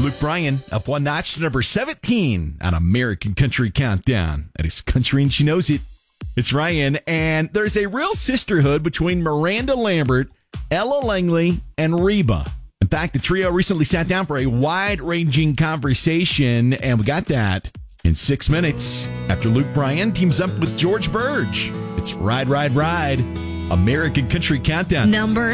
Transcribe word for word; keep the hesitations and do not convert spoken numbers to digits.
Luke Bryan up one notch to number seventeen on American Country Countdown. That is country and she knows it. It's Ryan, and there's a real sisterhood between Miranda Lambert, Ella Langley, and Reba. In fact, the trio recently sat down for a wide-ranging conversation, and we got that in six minutes after Luke Bryan teams up with George Burge. It's Ride, Ride, Ride, American Country Countdown. Number